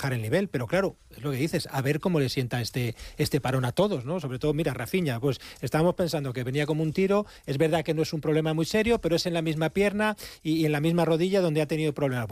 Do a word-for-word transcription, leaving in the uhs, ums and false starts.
bajar el nivel, pero claro, es lo que dices, a ver cómo le sienta este, este parón a todos, ¿no? Sobre todo, mira, Rafinha, pues estábamos pensando que venía como un tiro, es verdad que no es un problema muy serio, pero es en la misma pierna y, y en la misma rodilla donde ha tenido problemas.